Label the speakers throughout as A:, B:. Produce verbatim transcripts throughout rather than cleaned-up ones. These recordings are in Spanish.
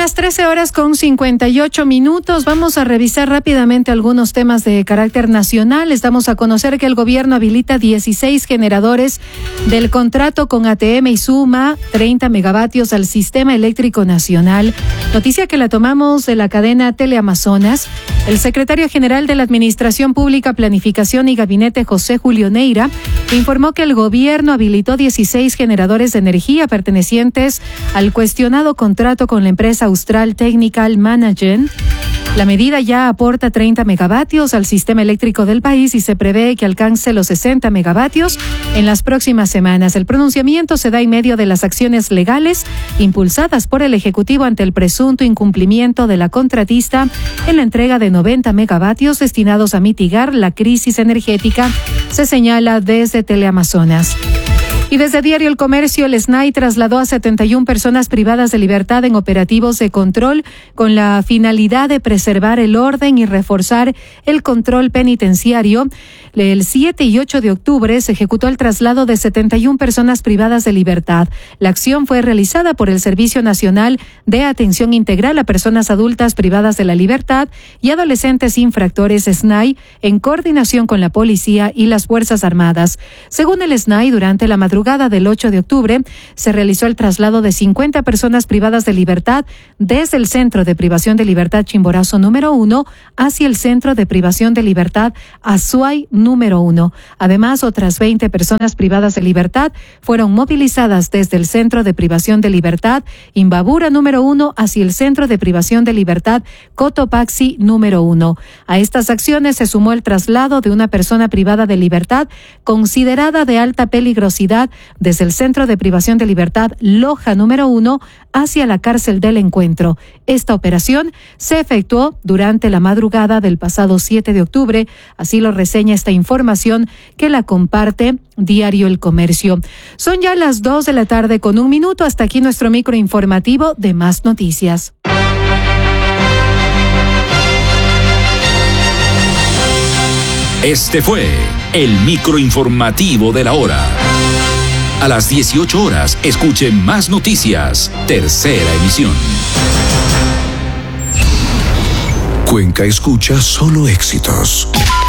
A: las trece horas con cincuenta y ocho minutos. Vamos a revisar rápidamente algunos temas de carácter nacional. Estamos a conocer que el gobierno habilita dieciséis generadores del contrato con A T M y suma treinta megavatios al sistema eléctrico nacional. Noticia que la tomamos de la cadena Teleamazonas. El secretario general de la Administración Pública, Planificación y Gabinete, José Julio Neira, informó que el gobierno habilitó dieciséis generadores de energía pertenecientes al cuestionado contrato con la empresa Austral Technical Management. La medida ya aporta treinta megavatios al sistema eléctrico del país y se prevé que alcance los sesenta megavatios en las próximas semanas. El pronunciamiento se da en medio de las acciones legales impulsadas por el Ejecutivo ante el presunto incumplimiento de la contratista en la entrega de noventa megavatios destinados a mitigar la crisis energética, se señala desde Teleamazonas. Y desde Diario El Comercio, el S N A I trasladó a setenta y una personas privadas de libertad en operativos de control con la finalidad de preservar el orden y reforzar el control penitenciario. El siete y ocho de octubre se ejecutó el traslado de setenta y una personas privadas de libertad. La acción fue realizada por el Servicio Nacional de Atención Integral a Personas Adultas Privadas de la Libertad y Adolescentes Infractores S N A I en coordinación con la Policía y las Fuerzas Armadas. Según el S N A I, durante la madrugada del ocho de octubre se realizó el traslado de cincuenta personas privadas de libertad desde el Centro de Privación de Libertad Chimborazo número uno hacia el Centro de Privación de Libertad Azuay número uno. Además, otras veinte personas privadas de libertad fueron movilizadas desde el Centro de Privación de Libertad Imbabura número uno hacia el Centro de Privación de Libertad Cotopaxi número uno. A estas acciones se sumó el traslado de una persona privada de libertad considerada de alta peligrosidad desde el Centro de Privación de Libertad Loja número uno hacia la cárcel del Encuentro. Esta operación se efectuó durante la madrugada del pasado siete de octubre, así lo reseña esta información que la comparte Diario El Comercio. Son ya las dos de la tarde con un minuto. Hasta aquí nuestro micro informativo de Más Noticias.
B: Este fue el microinformativo de la hora. A las dieciocho horas, escuche Más Noticias, tercera emisión.
C: Cuenca escucha solo éxitos.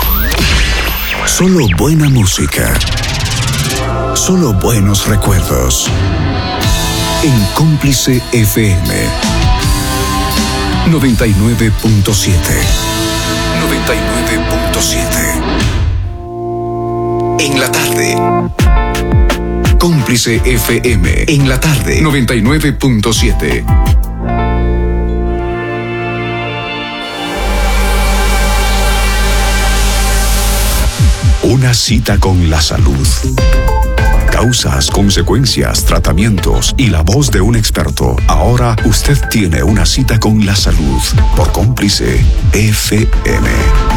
C: Solo buena música. Solo buenos recuerdos. En Cómplice F M. noventa y nueve punto siete. noventa y nueve punto siete. En la tarde. Cómplice F M. En la tarde. noventa y nueve punto siete. Una cita con la salud. Causas, consecuencias, tratamientos y la voz de un experto. Ahora usted tiene una cita con la salud por Cómplice F M.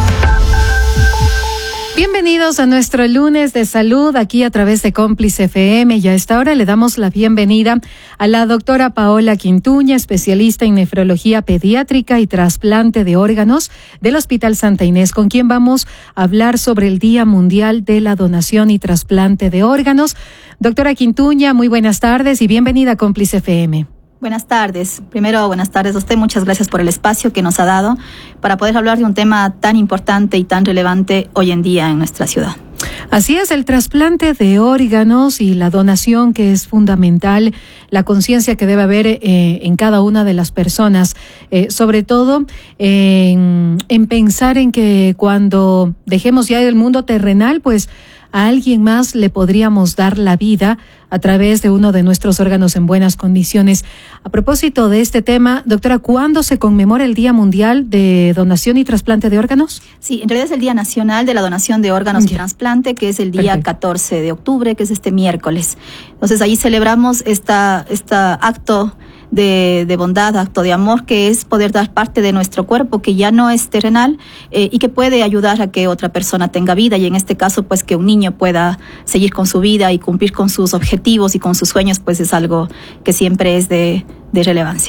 A: Bienvenidos a nuestro lunes de salud aquí a través de Cómplice F M y a esta hora le damos la bienvenida a la doctora Paola Quintuña, especialista en nefrología pediátrica y trasplante de órganos del Hospital Santa Inés, con quien vamos a hablar sobre el Día Mundial de la Donación y Trasplante de Órganos. Doctora Quintuña, muy buenas tardes y bienvenida a Cómplice F M.
D: Buenas tardes. Primero, buenas tardes a usted. Muchas gracias por el espacio que nos ha dado para poder hablar de un tema tan importante y tan relevante hoy en día en nuestra ciudad.
A: Así es, el trasplante de órganos y la donación, que es fundamental, la conciencia que debe haber eh, en cada una de las personas, eh, sobre todo eh, en, en pensar en que cuando dejemos ya el mundo terrenal, pues a alguien más le podríamos dar la vida a través de uno de nuestros órganos en buenas condiciones. A propósito de este tema, doctora, ¿cuándo se conmemora el Día Mundial de Donación y Trasplante de Órganos?
D: Sí, en realidad es el Día Nacional de la Donación de Órganos
A: Ya.
D: y Trasplante, que es el día
A: Perfecto.
D: catorce de octubre, que es este miércoles. Entonces, ahí celebramos esta, esta acto de, de bondad, acto de amor, que es poder dar parte de nuestro cuerpo que ya no es terrenal eh, y que puede ayudar a que otra persona tenga vida, y en este caso, pues que un niño pueda seguir con su vida y cumplir con sus objetivos y con sus sueños, pues es algo que siempre es de, de relevancia.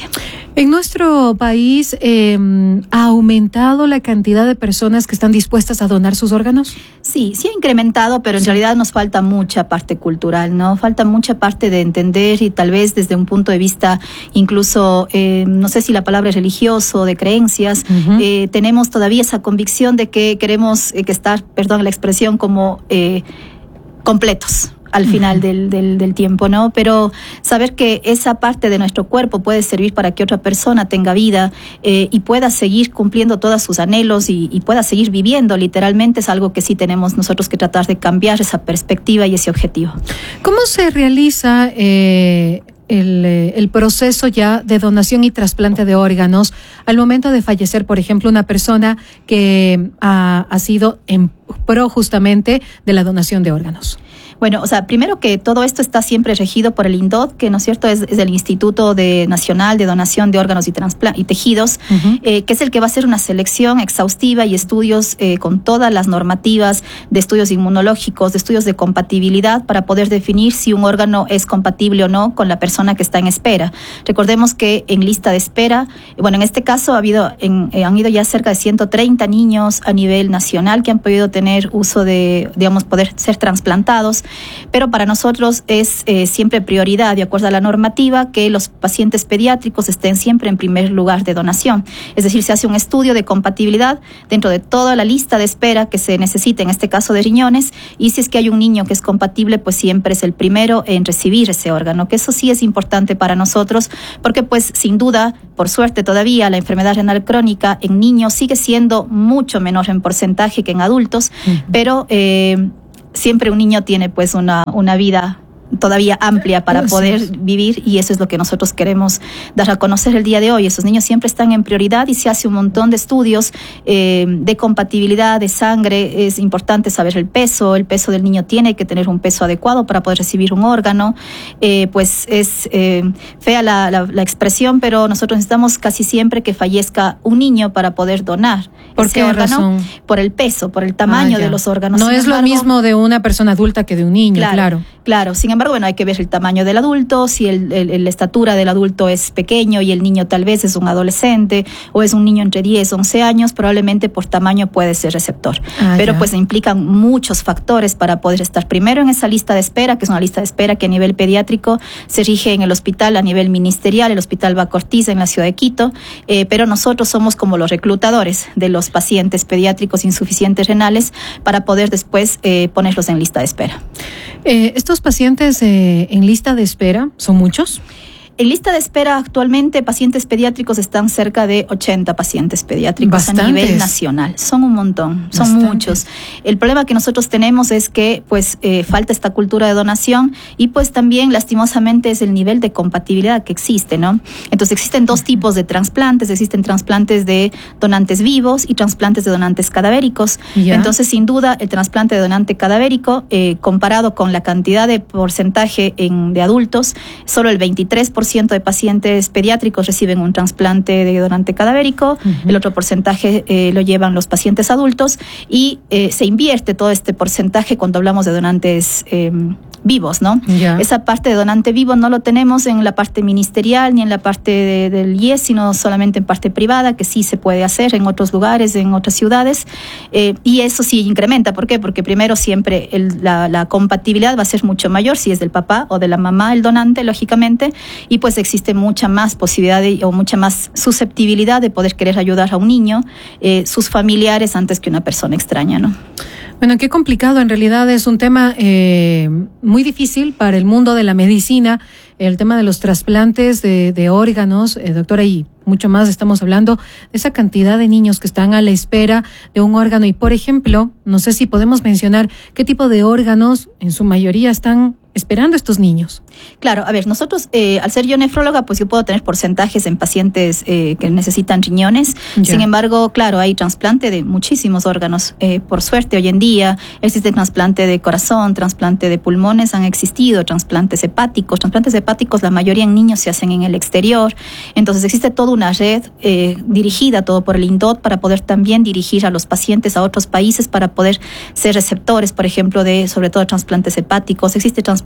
A: En nuestro país, eh, ¿ha aumentado la cantidad de personas que están dispuestas a donar sus órganos?
D: Sí, sí ha incrementado, pero en sí. realidad nos falta mucha parte cultural, ¿no? Falta mucha parte de entender y tal vez desde un punto de vista incluso, eh, no sé si la palabra es religioso, de creencias, uh-huh. eh, tenemos todavía esa convicción de que queremos eh, que estar, perdón la expresión, como eh, completos al final uh-huh. del, del, del tiempo, ¿no? Pero saber que esa parte de nuestro cuerpo puede servir para que otra persona tenga vida eh, y pueda seguir cumpliendo todos sus anhelos y, y pueda seguir viviendo literalmente es algo que sí tenemos nosotros que tratar de cambiar esa perspectiva y ese objetivo.
A: ¿Cómo se realiza eh, el, el proceso ya de donación y trasplante de órganos al momento de fallecer, por ejemplo, una persona que ha, ha sido en pro justamente de la donación de órganos?
D: Bueno, o sea, primero que todo esto está siempre regido por el INDOT, que, ¿no es cierto?, es, es el Instituto de Nacional de Donación de Órganos y, Transpla- y Tejidos, uh-huh. eh, que es el que va a hacer una selección exhaustiva y estudios eh, con todas las normativas de estudios inmunológicos, de estudios de compatibilidad para poder definir si un órgano es compatible o no con la persona que está en espera. Recordemos que en lista de espera, bueno, en este caso ha habido en, eh, han ido ya cerca de ciento treinta niños a nivel nacional que han podido tener uso de, digamos, poder ser trasplantados. Pero para nosotros es eh, siempre prioridad, de acuerdo a la normativa, que los pacientes pediátricos estén siempre en primer lugar de donación. Es decir, se hace un estudio de compatibilidad dentro de toda la lista de espera que se necesita, en este caso de riñones, y si es que hay un niño que es compatible, pues siempre es el primero en recibir ese órgano, que eso sí es importante para nosotros, porque pues sin duda, por suerte todavía, la enfermedad renal crónica en niños sigue siendo mucho menor en porcentaje que en adultos, uh-huh. pero... Eh, siempre un niño tiene pues una, una vida todavía amplia para poder vivir y eso es lo que nosotros queremos dar a conocer el día de hoy. Esos niños siempre están en prioridad y se hace un montón de estudios eh, de compatibilidad de sangre. Es importante saber el peso, el peso del niño tiene que tener un peso adecuado para poder recibir un órgano. Eh, pues es eh, fea la, la, la expresión, pero nosotros necesitamos casi siempre que fallezca un niño para poder donar.
A: ¿Por ese qué órgano? Razón?
D: Por el peso, por el tamaño ah, de los órganos.
A: No Sin es embargo, lo mismo de una persona adulta que de un niño, claro. Claro,
D: claro. Sin embargo, bueno, hay que ver el tamaño del adulto, si el, el, la estatura del adulto es pequeño y el niño tal vez es un adolescente o es un niño entre diez, once años, probablemente por tamaño puede ser receptor. Ah, Pero ya. pues implican muchos factores para poder estar primero en esa lista de espera, que es una lista de espera que a nivel pediátrico se rige en el hospital a nivel ministerial, el Hospital Bacortiza en la ciudad de Quito, eh, pero nosotros somos como los reclutadores de los pacientes pediátricos insuficientes renales para poder después eh, ponerlos en lista de espera.
A: Eh, estos pacientes eh, en lista de espera, ¿son muchos?
D: En lista de espera actualmente pacientes pediátricos están cerca de ochenta pacientes pediátricos Bastantes. a nivel nacional. Son un montón, son Bastantes. muchos. El problema que nosotros tenemos es que pues eh, falta esta cultura de donación y pues también lastimosamente es el nivel de compatibilidad que existe, ¿no? Entonces existen dos tipos de trasplantes, existen trasplantes de donantes vivos y trasplantes de donantes cadavéricos. ¿Ya? Entonces sin duda el trasplante de donante cadavérico eh, comparado con la cantidad de porcentaje en, de adultos, solo el veintitrés por ciento de pacientes pediátricos reciben un trasplante de donante cadavérico, uh-huh. el otro porcentaje eh, lo llevan los pacientes adultos y eh, se invierte todo este porcentaje cuando hablamos de donantes eh, vivos, ¿no? Yeah. Esa parte de donante vivo no lo tenemos en la parte ministerial ni en la parte de, del I E S, sino solamente en parte privada, que sí se puede hacer en otros lugares, en otras ciudades, eh, y eso sí incrementa. ¿Por qué? Porque primero siempre el, la, la compatibilidad va a ser mucho mayor si es del papá o de la mamá el donante, lógicamente, y pues existe mucha más posibilidad de, o mucha más susceptibilidad de poder querer ayudar a un niño, eh, sus familiares, antes que una persona extraña, ¿no?
A: Bueno, qué complicado. En realidad es un tema eh, muy difícil para el mundo de la medicina, el tema de los trasplantes de, de órganos, eh, doctora, y mucho más estamos hablando de esa cantidad de niños que están a la espera de un órgano. Y, por ejemplo, no sé si podemos mencionar qué tipo de órganos en su mayoría están esperando estos niños.
D: Claro, a ver, nosotros, eh, al ser yo nefróloga, pues yo puedo tener porcentajes en pacientes eh, que necesitan riñones. Ya. Sin embargo, claro, hay trasplante de muchísimos órganos. Eh, por suerte, hoy en día existe trasplante de corazón, trasplante de pulmones han existido, trasplantes hepáticos. Trasplantes hepáticos, la mayoría en niños se hacen en el exterior. Entonces existe toda una red eh, dirigida todo por el INDOT para poder también dirigir a los pacientes a otros países para poder ser receptores, por ejemplo, de sobre todo trasplantes hepáticos. Existe trasplante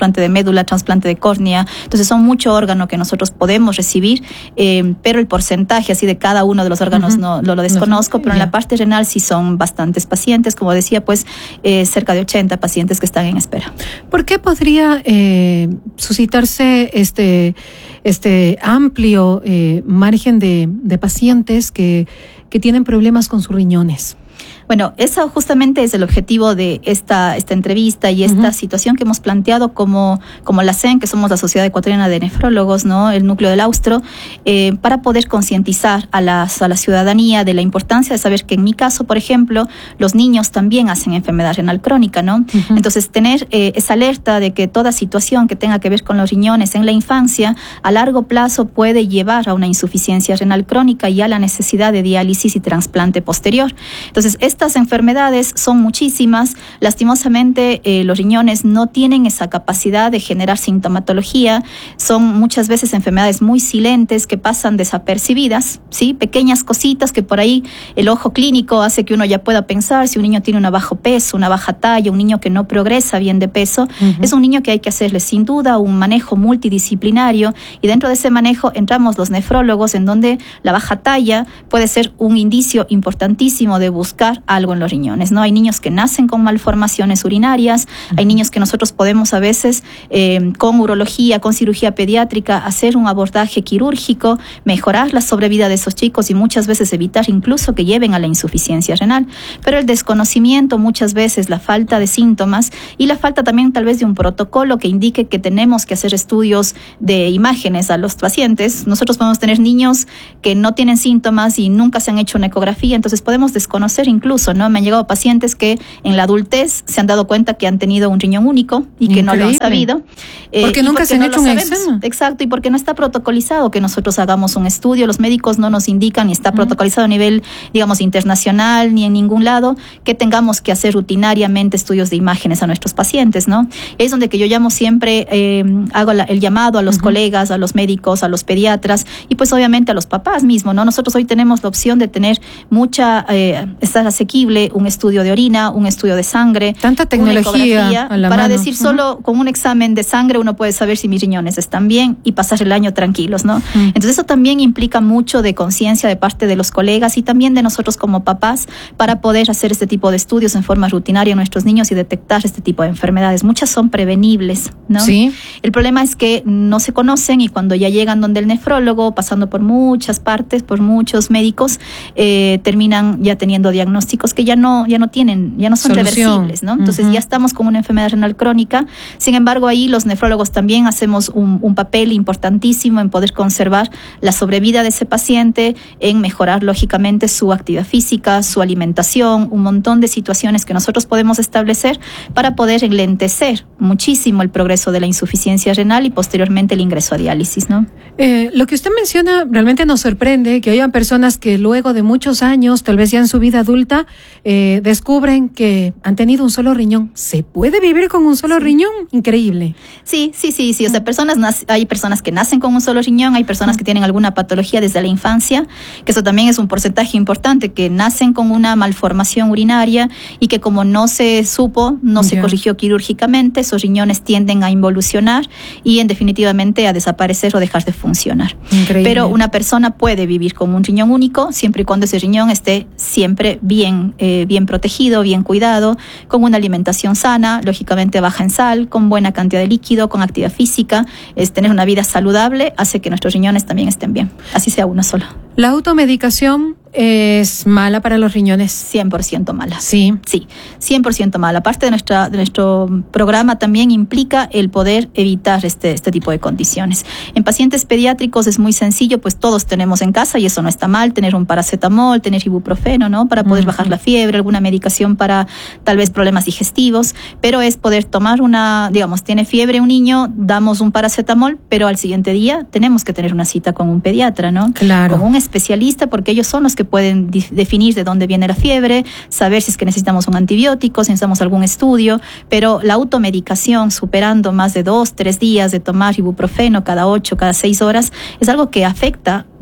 D: trasplante de médula, trasplante de córnea. Entonces son mucho órgano que nosotros podemos recibir, eh, pero el porcentaje así de cada uno de los órganos uh-huh. no lo, lo desconozco, no, pero en la parte renal sí son bastantes pacientes, como decía, pues eh, cerca de ochenta pacientes que están en espera.
A: ¿Por qué podría eh, suscitarse este, este amplio eh, margen de, de pacientes que, que tienen problemas con sus riñones?
D: Bueno, eso justamente es el objetivo de esta, esta entrevista y esta uh-huh. situación que hemos planteado como, como la S E N, que somos la Sociedad Ecuatoriana de Nefrólogos, ¿no? El núcleo del Austro, eh, para poder concientizar a, las, a la ciudadanía de la importancia de saber que en mi caso, por ejemplo, los niños también hacen enfermedad renal crónica, ¿no? Uh-huh. Entonces, tener eh, esa alerta de que toda situación que tenga que ver con los riñones en la infancia, a largo plazo puede llevar a una insuficiencia renal crónica y a la necesidad de diálisis y trasplante posterior. Entonces, estas enfermedades son muchísimas. Lastimosamente, eh, los riñones no tienen esa capacidad de generar sintomatología. Son muchas veces enfermedades muy silentes que pasan desapercibidas, ¿sí? Pequeñas cositas que por ahí el ojo clínico hace que uno ya pueda pensar si un niño tiene un bajo peso, una baja talla, un niño que no progresa bien de peso. Uh-huh. Es un niño que hay que hacerle sin duda un manejo multidisciplinario, y dentro de ese manejo entramos los nefrólogos, en donde la baja talla puede ser un indicio importantísimo de buscar algo en los riñones, ¿no? Hay niños que nacen con malformaciones urinarias, uh-huh. hay niños que nosotros podemos a veces eh, con urología, con cirugía pediátrica, hacer un abordaje quirúrgico, mejorar la sobrevida de esos chicos y muchas veces evitar incluso que lleven a la insuficiencia renal. Pero el desconocimiento muchas veces, la falta de síntomas y la falta también tal vez de un protocolo que indique que tenemos que hacer estudios de imágenes a los pacientes. Nosotros podemos tener niños que no tienen síntomas y nunca se han hecho una ecografía, entonces podemos desconocer incluso, ¿no? Me han llegado pacientes que en la adultez se han dado cuenta que han tenido un riñón único y que Increíble. no lo han sabido.
A: Eh, porque nunca porque se han no hecho un examen.
D: Exacto, y porque no está protocolizado que nosotros hagamos un estudio. Los médicos no nos indican, ni está uh-huh. protocolizado a nivel, digamos, internacional, ni en ningún lado, que tengamos que hacer rutinariamente estudios de imágenes a nuestros pacientes, ¿no? Es donde que yo llamo siempre, eh, hago la, el llamado a los uh-huh. colegas, a los médicos, a los pediatras y pues obviamente a los papás mismos, ¿no? Nosotros hoy tenemos la opción de tener mucha, eh, estar asequible un estudio de orina, un estudio de sangre.
A: Tanta tecnología a la
D: para
A: mano.
D: decir solo uh-huh. con un examen de sangre uno puede saber si mis riñones están bien y pasar el año tranquilos, ¿no? Uh-huh. Entonces eso también implica mucho de conciencia de parte de los colegas y también de nosotros como papás para poder hacer este tipo de estudios en forma rutinaria a nuestros niños y detectar este tipo de enfermedades. Muchas son prevenibles, ¿no?
A: Sí.
D: El problema es que no se conocen y cuando ya llegan donde el nefrólogo, pasando por muchas partes, por muchos médicos, eh, terminan ya teniendo diagnósticos que ya no, ya no tienen, ya no son Solución. reversibles, ¿no? Entonces uh-huh. ya estamos con una enfermedad renal crónica. Sin embargo, ahí los nefrólogos también hacemos un, un papel importantísimo en poder conservar la sobrevida de ese paciente, en mejorar lógicamente su actividad física, su alimentación, un montón de situaciones que nosotros podemos establecer para poder enlentecer muchísimo el progreso de la insuficiencia renal y posteriormente el ingreso a diálisis, ¿no?
A: Eh, lo que usted menciona realmente nos sorprende, que hayan personas que luego de muchos años, tal vez ya en su vida adulta, eh, descubren que han tenido un solo riñón. ¿Se puede vivir con un solo sí. riñón? Increíble.
D: Sí, sí, sí, sí. O sea, personas nac- hay personas que nacen con un solo riñón, hay personas que tienen alguna patología desde la infancia, que eso también es un porcentaje importante, que nacen con una malformación urinaria y que como no se supo, no yeah. se corrigió quirúrgicamente, esos riñones tienden a involucionar y en definitivamente a desaparecer o dejar de funcionar.
A: Increíble.
D: Pero una persona puede vivir con un riñón único siempre y cuando ese riñón esté siempre bien, eh, bien protegido, bien cuidado, con una alimentación sana, lógicamente baja en sal, con buena cantidad de líquido, con actividad física. Es tener una vida saludable hace que nuestros riñones también estén bien, así sea uno solo.
A: ¿La automedicación es mala para los riñones?
D: cien por ciento mala.
A: Sí.
D: Sí, cien por ciento mala. Parte de, nuestra, de nuestro programa también implica el poder evitar este, este tipo de condiciones. En pacientes pediátricos es muy sencillo, pues todos tenemos en casa, y eso no está mal, tener un paracetamol, tener ibuprofeno, ¿no? Para poder uh-huh. bajar la fiebre, alguna medicación para tal vez problemas digestivos, pero es poder tomar una, digamos, tiene fiebre un niño, damos un paracetamol, pero al siguiente día tenemos que tener una cita con un pediatra, ¿no?
A: Claro.
D: Con un especialista, porque ellos son los que pueden di- definir de dónde viene la fiebre, saber si es que necesitamos un antibiótico, si necesitamos algún estudio, pero la automedicación superando más de dos, tres días de tomar ibuprofeno cada ocho, cada seis horas, es algo que afecta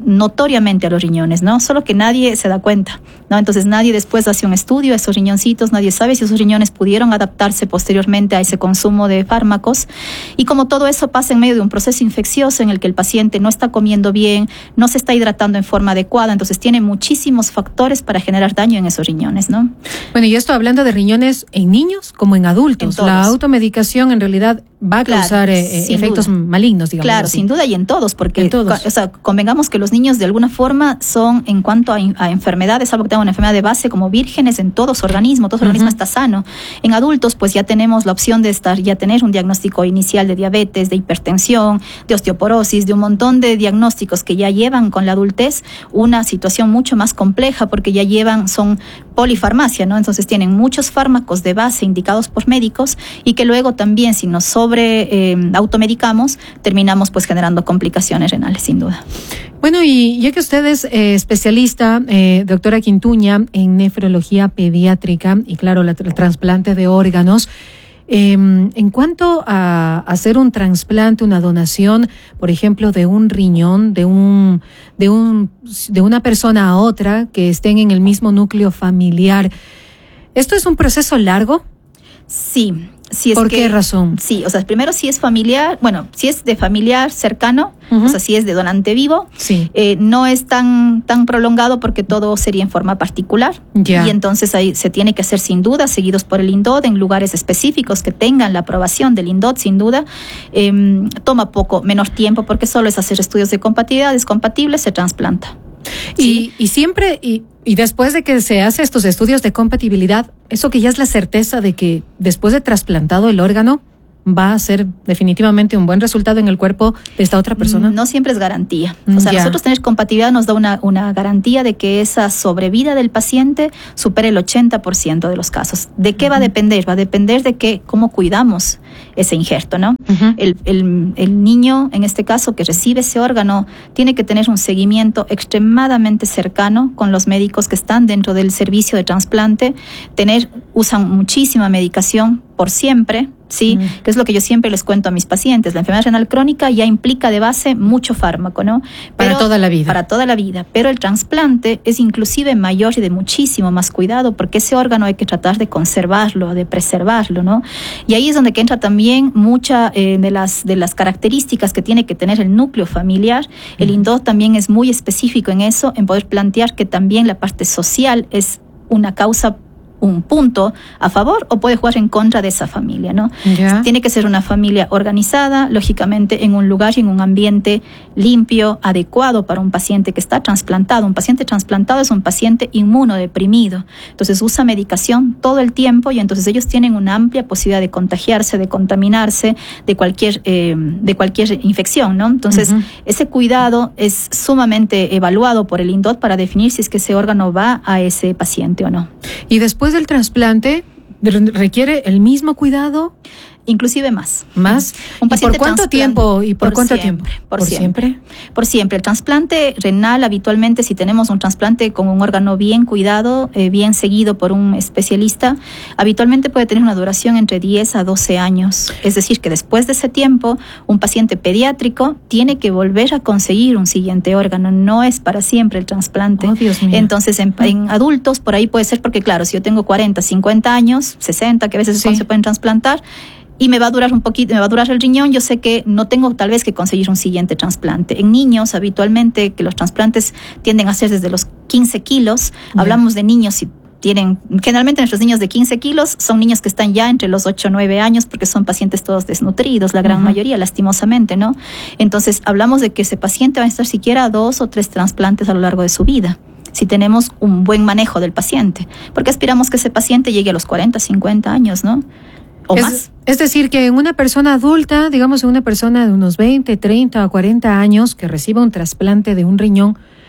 D: notoriamente a los riñones, ¿no? Solo que nadie se da cuenta, ¿no? Entonces nadie después hace un estudio a esos riñoncitos, nadie sabe si esos riñones pudieron adaptarse posteriormente a ese consumo de fármacos. Y como todo eso pasa en medio de un proceso infeccioso en el que el paciente no está comiendo bien, no se está hidratando en forma adecuada, entonces tiene muchísimos factores para generar daño en esos riñones, ¿no?
A: Bueno, y esto hablando de riñones en niños como en adultos. En la automedicación en realidad va a claro, causar eh, efectos duda. malignos, digamos.
D: Claro,
A: así.
D: sin duda, y en todos, porque
A: en todos.
D: O sea, convengamos que los niños de alguna forma son, en cuanto a, a enfermedades, salvo que tengan una enfermedad de base, como vírgenes en todo su organismo, todo su uh-huh. organismo está sano. En adultos, pues ya tenemos la opción de estar, ya tener un diagnóstico inicial de diabetes, de hipertensión, de osteoporosis, de un montón de diagnósticos que ya llevan con la adultez una situación mucho más compleja, porque ya llevan, son polifarmacia, ¿no? Entonces tienen muchos fármacos de base indicados por médicos y que luego también, si nos sobre eh, automedicamos, terminamos pues generando complicaciones renales, sin duda.
A: Bueno, y ya que usted es eh, especialista, eh, doctora Quintuña, en nefrología pediátrica y claro, la, el trasplante de órganos, eh, en cuanto a hacer un trasplante, una donación, por ejemplo, de un riñón, de un, de un, de una persona a otra que estén en el mismo núcleo familiar, ¿esto es un proceso largo?
D: Sí. Si es
A: ¿Por
D: que,
A: qué razón?
D: Sí, o sea, primero si es familiar, bueno, si es de familiar cercano, uh-huh. o sea, si es de donante vivo,
A: sí.
D: eh, no es tan tan prolongado porque todo sería en forma particular.
A: Ya.
D: Y entonces ahí se tiene que hacer sin duda, seguidos por el INDOT en lugares específicos que tengan la aprobación del INDOT, sin duda. Eh, toma poco, menor tiempo, porque solo es hacer estudios de compatibilidad, es compatible, se trasplanta.
A: ¿Sí? Y, y siempre, y, y después de que se hace estos estudios de compatibilidad, eso que ya es la certeza de que después de trasplantado el órgano va a ser definitivamente un buen resultado en el cuerpo de esta otra persona.
D: No siempre es garantía. O sea,
A: ya.
D: nosotros tener compatibilidad nos da una, una garantía de que esa sobrevida del paciente supere el ochenta por ciento de los casos. ¿De qué uh-huh. va a depender? Va a depender de que, cómo cuidamos ese injerto, ¿no? Uh-huh. El, el, el niño, en este caso, que recibe ese órgano, tiene que tener un seguimiento extremadamente cercano con los médicos que están dentro del servicio de trasplante. Tener, usan muchísima medicación por siempre, ¿sí? Mm. Que es lo que yo siempre les cuento a mis pacientes. La enfermedad renal crónica ya implica de base mucho fármaco, ¿no? Pero,
A: para toda la vida.
D: Para toda la vida. Pero el trasplante es inclusive mayor y de muchísimo más cuidado, porque ese órgano hay que tratar de conservarlo, de preservarlo, ¿no? Y ahí es donde que entra también mucha eh, de las de las características que tiene que tener el núcleo familiar. Mm. El INDOT también es muy específico en eso, en poder plantear que también la parte social es una causa, un punto a favor o puede jugar en contra de esa familia, ¿no?
A: Yeah.
D: Tiene que ser una familia organizada, lógicamente en un lugar y en un ambiente limpio, adecuado para un paciente que está trasplantado. Un paciente trasplantado es un paciente inmunodeprimido, entonces usa medicación todo el tiempo y entonces ellos tienen una amplia posibilidad de contagiarse, de contaminarse de cualquier, eh, de cualquier infección, ¿no? Entonces, uh-huh. ese cuidado es sumamente evaluado por el INDOT para definir si es que ese órgano va a ese paciente o no.
A: Y después del trasplante, ¿requiere el mismo cuidado?
D: Inclusive más.
A: ¿Más?
D: Un paciente
A: ¿Y por cuánto tiempo? ¿Y por, por cuánto
D: siempre,
A: tiempo?
D: Por,
A: ¿Por
D: siempre.
A: siempre?
D: Por siempre. El trasplante renal, habitualmente, si tenemos un trasplante con un órgano bien cuidado, eh, bien seguido por un especialista, habitualmente puede tener una duración entre diez a doce años. Es decir, que después de ese tiempo, un paciente pediátrico tiene que volver a conseguir un siguiente órgano. No es para siempre el trasplante.
A: Oh, Dios mío.
D: Entonces, en, en adultos, por ahí puede ser, porque claro, si yo tengo cuarenta, cincuenta años, sesenta, que a veces sí. se pueden trasplantar, y me va a durar un poquito, me va a durar el riñón, yo sé que no tengo tal vez que conseguir un siguiente trasplante. En niños, habitualmente, que los trasplantes tienden a ser desde los quince kilos, yeah. hablamos de niños si tienen, generalmente nuestros niños de quince kilos son niños que están ya entre los ocho o nueve años porque son pacientes todos desnutridos, la gran uh-huh. mayoría, lastimosamente, ¿no? Entonces, hablamos de que ese paciente va a estar siquiera dos o tres trasplantes a lo largo de su vida, si tenemos un buen manejo del paciente, porque aspiramos que ese paciente llegue a los cuarenta, cincuenta años, ¿no? O
A: es,
D: más.
A: Es decir, que en una persona adulta, digamos en una persona de unos veinte, treinta o cuarenta años que reciba un trasplante de un riñón,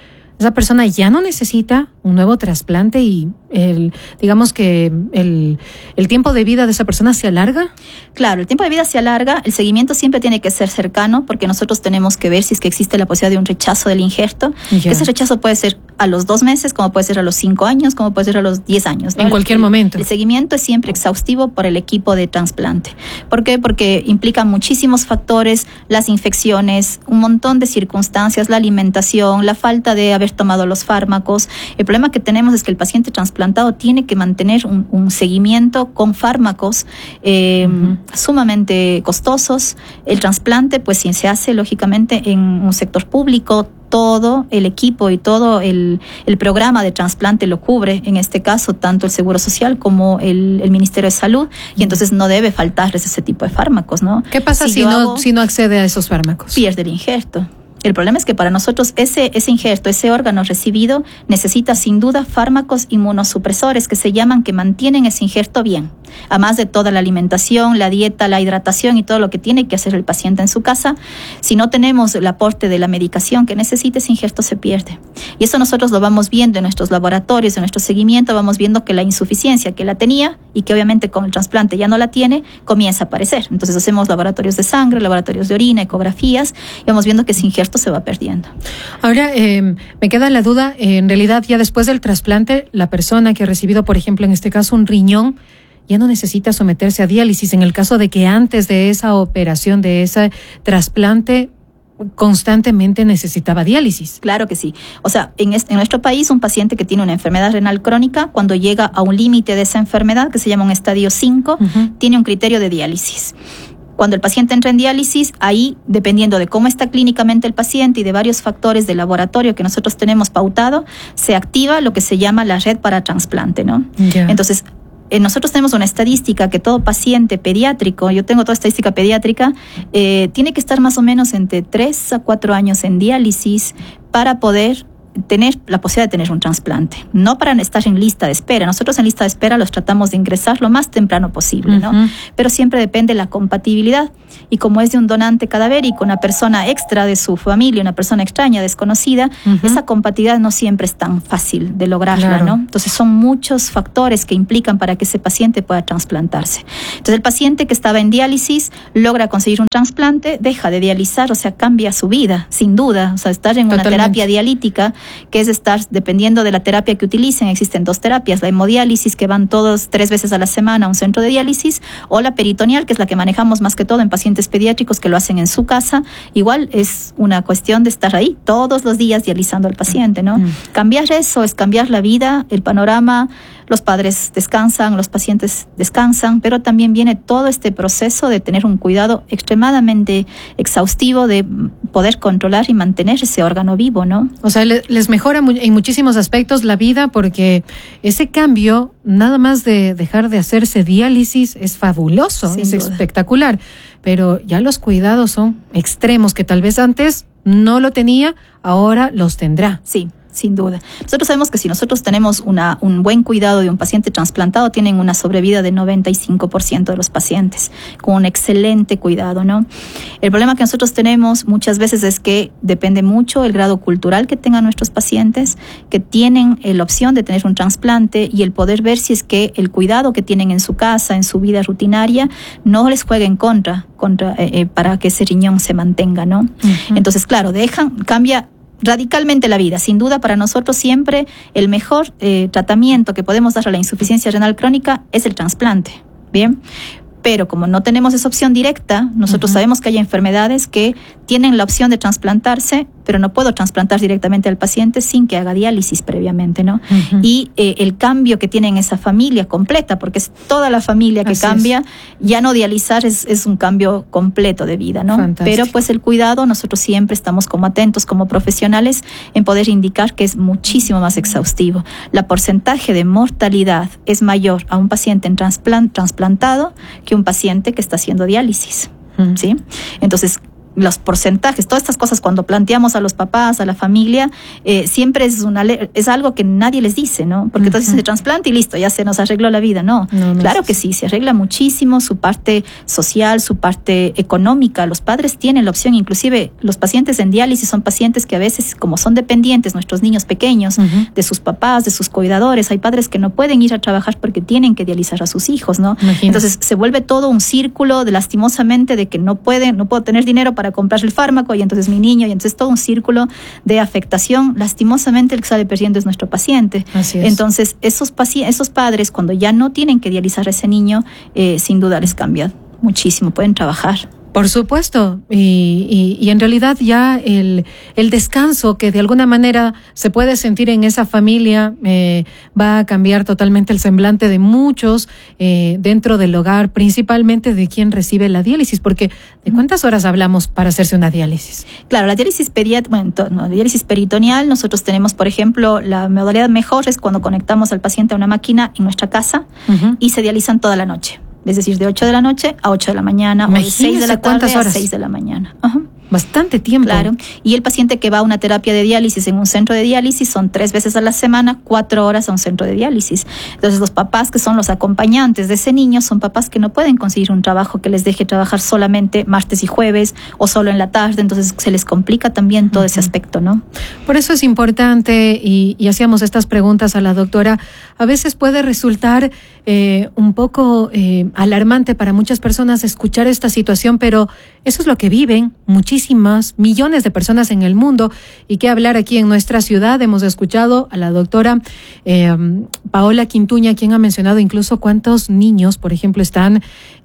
A: esa persona ya no necesita un nuevo trasplante y el, digamos que el, el tiempo de vida de esa persona se alarga.
D: Claro, el tiempo de vida se alarga, el seguimiento siempre tiene que ser cercano porque nosotros tenemos que ver si es que existe la posibilidad de un rechazo del injerto. Que ese rechazo puede ser a los dos meses, como puede ser a los cinco años, como puede ser a los diez años, ¿no?
A: En cualquier
D: el,
A: momento.
D: El seguimiento es siempre exhaustivo por el equipo de trasplante. ¿Por qué? Porque implica muchísimos factores, las infecciones, un montón de circunstancias, la alimentación, la falta de haber tomado los fármacos. El problema que tenemos es que el paciente trasplantado tiene que mantener un, un seguimiento con fármacos eh, uh-huh. sumamente costosos. El trasplante, pues si se hace lógicamente en un sector público, todo el equipo y todo el, el programa de trasplante lo cubre, en este caso, tanto el Seguro Social como el, el Ministerio de Salud, y entonces no debe faltarles ese tipo de fármacos, ¿no?
A: ¿Qué pasa si, si, no, hago, si no accede a esos fármacos?
D: Pierde el injerto. El problema es que para nosotros ese, ese injerto, ese órgano recibido, necesita sin duda fármacos inmunosupresores que se llaman, que mantienen ese injerto bien. Además de toda la alimentación, la dieta, la hidratación y todo lo que tiene que hacer el paciente en su casa, si no tenemos el aporte de la medicación que necesita, ese injerto se pierde. Y eso nosotros lo vamos viendo en nuestros laboratorios, en nuestro seguimiento, vamos viendo que la insuficiencia que la tenía y que obviamente con el trasplante ya no la tiene, comienza a aparecer. Entonces hacemos laboratorios de sangre, laboratorios de orina, ecografías, y vamos viendo que ese injerto se va perdiendo.
A: Ahora, eh, me queda la duda, eh, en realidad ya después del trasplante, la persona que ha recibido, por ejemplo, en este caso un riñón, ya no necesita someterse a diálisis, en el caso de que antes de esa operación, de ese trasplante, constantemente necesitaba diálisis.
D: Claro que sí. O sea, en, este, en nuestro país, un paciente que tiene una enfermedad renal crónica, cuando llega a un límite de esa enfermedad, que se llama un estadio cinco, uh-huh. tiene un criterio de diálisis. Cuando el paciente entra en diálisis, ahí, dependiendo de cómo está clínicamente el paciente y de varios factores de laboratorio que nosotros tenemos pautado, se activa lo que se llama la red para trasplante, ¿no? Yeah. Entonces, eh, nosotros tenemos una estadística que todo paciente pediátrico, yo tengo toda estadística pediátrica, eh, tiene que estar más o menos entre tres a cuatro años en diálisis para poder tener la posibilidad de tener un trasplante, no para estar en lista de espera. Nosotros en lista de espera los tratamos de ingresar lo más temprano posible, ¿no? Uh-huh. Pero siempre depende de la compatibilidad, y como es de un donante cadavérico, una persona extra de su familia, una persona extraña, desconocida, uh-huh. esa compatibilidad no siempre es tan fácil de lograrla, claro. ¿no? Entonces son muchos factores que implican para que ese paciente pueda trasplantarse. Entonces el paciente que estaba en diálisis logra conseguir un trasplante, deja de dializar, o sea, cambia su vida, sin duda. O sea, estar en Totalmente. Una terapia dialítica, que es estar, dependiendo de la terapia que utilicen, existen dos terapias, la hemodiálisis, que van todos tres veces a la semana a un centro de diálisis, o la peritoneal, que es la que manejamos más que todo en pacientes pediátricos que lo hacen en su casa. Igual es una cuestión de estar ahí todos los días dializando al paciente, ¿no? Mm. Cambiar eso es cambiar la vida, el panorama. Los padres descansan, los pacientes descansan, pero también viene todo este proceso de tener un cuidado extremadamente exhaustivo de poder controlar y mantener ese órgano vivo, ¿no?
A: O sea, les mejora en muchísimos aspectos la vida, porque ese cambio, nada más de dejar de hacerse diálisis, es fabuloso, Sin es duda. Espectacular, pero ya los cuidados son extremos, que tal vez antes no lo tenía, ahora los tendrá.
D: Sí. Sin duda. Nosotros sabemos que si nosotros tenemos una, un buen cuidado de un paciente trasplantado, tienen una sobrevida de noventa y cinco por ciento de los pacientes, con un excelente cuidado, ¿no? El problema que nosotros tenemos muchas veces es que depende mucho el grado cultural que tengan nuestros pacientes, que tienen eh, la opción de tener un trasplante, y el poder ver si es que el cuidado que tienen en su casa, en su vida rutinaria, no les juega en contra, contra eh, eh, para que ese riñón se mantenga, ¿no? Uh-huh. Entonces, claro, dejan, cambia radicalmente la vida. Sin duda, para nosotros siempre el mejor eh, tratamiento que podemos dar a la insuficiencia renal crónica es el trasplante. Bien, pero como no tenemos esa opción directa, nosotros uh-huh. sabemos que hay enfermedades que tienen la opción de trasplantarse, pero no puedo trasplantar directamente al paciente sin que haga diálisis previamente, ¿no? Uh-huh. Y eh, el cambio que tiene en esa familia completa, porque es toda la familia que Así cambia, es. Ya no dializar es, es un cambio completo de vida, ¿no? Fantástico. Pero pues el cuidado, nosotros siempre estamos como atentos, como profesionales, en poder indicar que es muchísimo más exhaustivo. La porcentaje de mortalidad es mayor a un paciente en trasplant, trasplantado que un paciente que está haciendo diálisis, uh-huh. ¿sí? Entonces, los porcentajes, todas estas cosas cuando planteamos a los papás, a la familia, eh, siempre es una es algo que nadie les dice, ¿no? Porque uh-huh. entonces se trasplanta y listo, ya se nos arregló la vida, no. no, no claro es... que sí, se arregla muchísimo su parte social, su parte económica. Los padres tienen la opción, inclusive los pacientes en diálisis son pacientes que a veces, como son dependientes, nuestros niños pequeños, uh-huh. de sus papás, de sus cuidadores, hay padres que no pueden ir a trabajar porque tienen que dializar a sus hijos, ¿no? Imagínate. Entonces se vuelve todo un círculo de lastimosamente de que no pueden, no puedo tener dinero para para comprar el fármaco y entonces mi niño, y entonces todo un círculo de afectación. Lastimosamente el que sale perdiendo es nuestro paciente.
A: Así es.
D: Entonces esos, paci- esos padres cuando ya no tienen que dializar a ese niño, eh, sin duda les cambia muchísimo, pueden trabajar.
A: Por supuesto, y, y, y en realidad ya el, el descanso que de alguna manera se puede sentir en esa familia eh, va a cambiar totalmente el semblante de muchos eh, dentro del hogar, principalmente de quien recibe la diálisis, porque ¿de cuántas horas hablamos para hacerse una diálisis?
D: Claro, la diálisis pediat- bueno, no, la diálisis peritoneal, nosotros tenemos, por ejemplo, la modalidad mejor es cuando conectamos al paciente a una máquina en nuestra casa uh-huh. y se dializan toda la noche. Es decir, de ocho de la noche a ocho de la mañana. Imagínese, o de seis de la tarde a seis de la mañana. Ajá.
A: Bastante tiempo.
D: Claro. Y el paciente que va a una terapia de diálisis en un centro de diálisis son tres veces a la semana, cuatro horas a un centro de diálisis. Entonces los papás que son los acompañantes de ese niño son papás que no pueden conseguir un trabajo que les deje trabajar solamente martes y jueves o solo en la tarde. Entonces se les complica también todo uh-huh. ese aspecto, ¿no?
A: Por eso es importante, y, y hacíamos estas preguntas a la doctora, a veces puede resultar eh, un poco eh, alarmante para muchas personas escuchar esta situación, pero eso es lo que viven muchísimas millones de personas en el mundo, y que hablar aquí en nuestra ciudad. Hemos escuchado a la doctora eh, Paola Quintuña, quien ha mencionado incluso cuántos niños, por ejemplo, están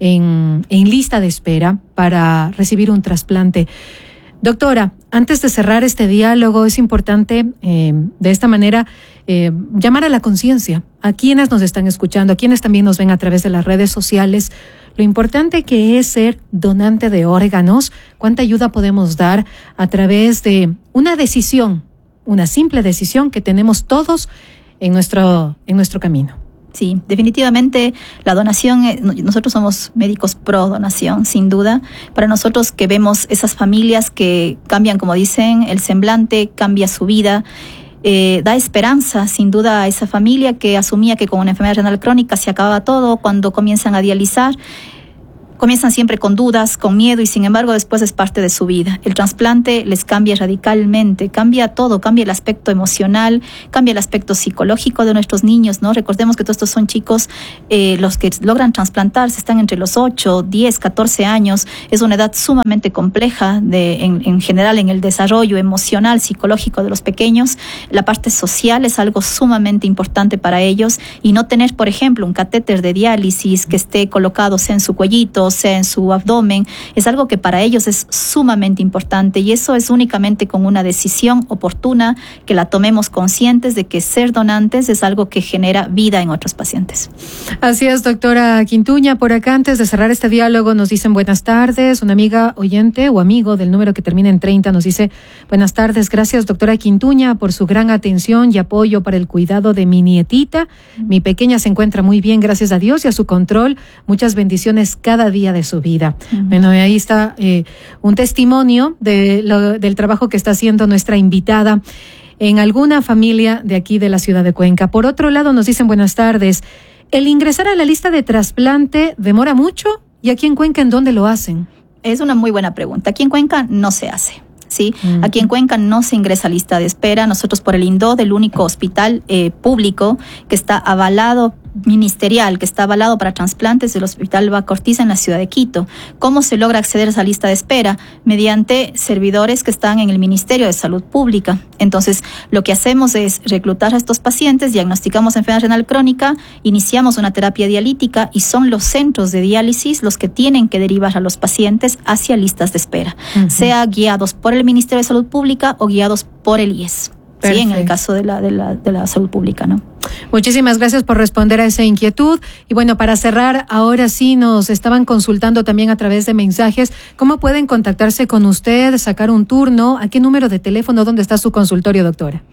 A: en, en lista de espera para recibir un trasplante. Doctora, antes de cerrar este diálogo, es importante eh, de esta manera eh, llamar a la conciencia a quienes nos están escuchando, a quienes también nos ven a través de las redes sociales, lo importante que es ser donante de órganos, cuánta ayuda podemos dar a través de una decisión, una simple decisión que tenemos todos en nuestro, en nuestro camino.
D: Sí, definitivamente la donación, nosotros somos médicos pro donación, sin duda. Para nosotros que vemos esas familias que cambian, como dicen, el semblante, cambia su vida, eh, da esperanza, sin duda, a esa familia que asumía que con una enfermedad renal crónica se acababa todo. Cuando comienzan a dializar, comienzan siempre con dudas, con miedo, y sin embargo después es parte de su vida. El trasplante les cambia radicalmente, cambia todo, cambia el aspecto emocional, cambia el aspecto psicológico de nuestros niños, ¿no? Recordemos que todos estos son chicos, eh, los que logran trasplantarse están entre los ocho, diez, catorce años. Es una edad sumamente compleja de, en, en general en el desarrollo emocional, psicológico de los pequeños. La parte social es algo sumamente importante para ellos, y no tener, por ejemplo, un catéter de diálisis que esté colocado sea en su cuellito, sea en su abdomen, es algo que para ellos es sumamente importante, y eso es únicamente con una decisión oportuna, que la tomemos conscientes de que ser donantes es algo que genera vida en otros pacientes.
A: Así es, doctora Quintuña. Por acá, antes de cerrar este diálogo, nos dicen buenas tardes. Una amiga oyente o amigo del número que termina en treinta nos dice buenas tardes, gracias doctora Quintuña por su gran atención y apoyo para el cuidado de mi nietita. Mi pequeña se encuentra muy bien, gracias a Dios y a su control. Muchas bendiciones cada día de su vida. Uh-huh. Bueno, ahí está eh, un testimonio de lo, del trabajo que está haciendo nuestra invitada en alguna familia de aquí de la ciudad de Cuenca. Por otro lado, nos dicen buenas tardes. ¿El ingresar a la lista de trasplante demora mucho? ¿Y aquí en Cuenca en dónde lo hacen?
D: Es una muy buena pregunta. Aquí en Cuenca no se hace. Sí, uh-huh. Aquí en Cuenca no se ingresa a lista de espera. Nosotros por el INDOD, el único hospital eh, público que está avalado, ministerial, que está avalado para trasplantes, del Hospital Bacortiza en la ciudad de Quito. ¿Cómo se logra acceder a esa lista de espera? Mediante servidores que están en el Ministerio de Salud Pública. Entonces, lo que hacemos es reclutar a estos pacientes, diagnosticamos enfermedad renal crónica, iniciamos una terapia dialítica, y son los centros de diálisis los que tienen que derivar a los pacientes hacia listas de espera, uh-huh. sea guiados por el Ministerio de Salud Pública o guiados por el I E S. Sí, en el caso de la, de la, de la salud pública, ¿no?
A: Muchísimas gracias por responder a esa inquietud. Y bueno, para cerrar, ahora sí nos estaban consultando también a través de mensajes. ¿Cómo pueden contactarse con usted, sacar un turno? ¿A qué número de teléfono? ¿Dónde está su consultorio, doctora?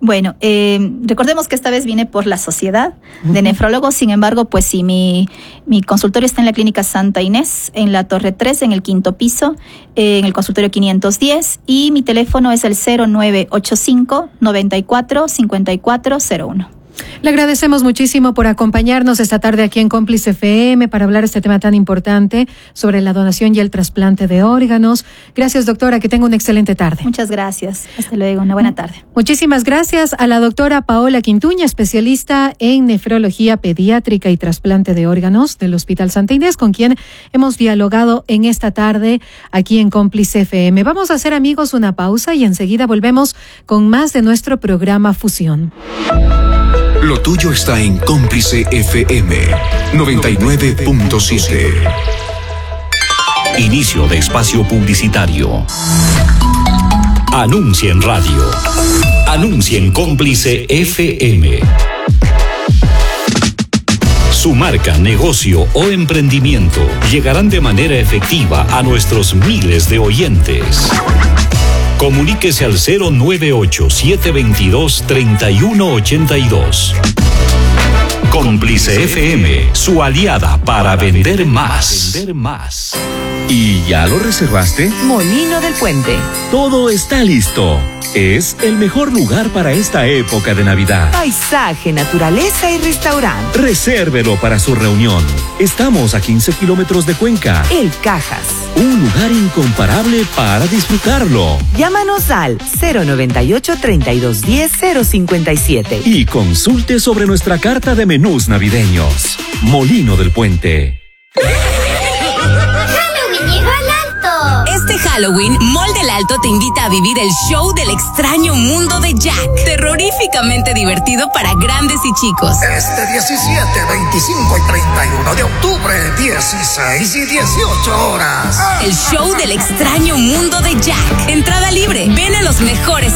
D: Bueno, eh, recordemos que esta vez vine por la Sociedad de uh-huh. Nefrólogos, sin embargo, pues sí, mi, mi consultorio está en la Clínica Santa Inés, en la Torre tres, en el quinto piso, eh, en el consultorio quinientos diez, y mi teléfono es el cero nueve ocho cinco, noventa y cuatro, cincuenta y cuatro cero uno.
A: Le agradecemos muchísimo por acompañarnos esta tarde aquí en Cómplice F M para hablar de este tema tan importante sobre la donación y el trasplante de órganos. Gracias, doctora, que tenga una excelente tarde.
D: Muchas gracias. Hasta luego, una buena tarde.
A: Muchísimas gracias a la doctora Paola Quintuña, especialista en nefrología pediátrica y trasplante de órganos del Hospital Santa Inés, con quien hemos dialogado en esta tarde aquí en Cómplice F M. Vamos a hacer, amigos, una pausa y enseguida volvemos con más de nuestro programa Fusión.
C: Lo tuyo está en Cómplice F M noventa y nueve punto siete.
B: Inicio de espacio publicitario. Anuncia en radio. Anuncia en Cómplice F M. Su marca, negocio o emprendimiento llegarán de manera efectiva a nuestros miles de oyentes. Comuníquese al cero nueve ocho, siete dos dos, tres uno ocho dos. Cómplice F M, su aliada para vender más. Vender más.
E: ¿Y ya lo reservaste?
F: Molino del Puente.
E: Todo está listo. Es el mejor lugar para esta época de Navidad.
F: Paisaje, naturaleza y restaurante.
E: Resérvelo para su reunión. Estamos a quince kilómetros de Cuenca.
F: El Cajas.
E: Un lugar incomparable para disfrutarlo.
F: Llámanos al cero noventa y ocho, treinta y dos diez, cero cincuenta y siete.
E: Y consulte sobre nuestra carta de menús navideños. Molino del Puente.
G: Este Halloween, Mall del Alto te invita a vivir el show del extraño mundo de Jack. Terroríficamente divertido para grandes y chicos.
H: Este diecisiete, veinticinco y treinta y uno de octubre, dieciséis y dieciocho horas.
G: El show del extraño mundo de Jack. Entrada libre. Ven a los mejores